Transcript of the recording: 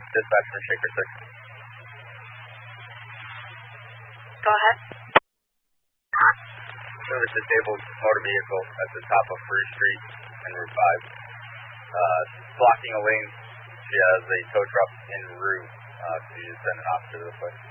Dispatch from Shaker 6. Go ahead. So a disabled motor vehicle at the top of Fruit Street and Route 5. Blocking a lane. She has a tow truck en route. So you just send an officer this way.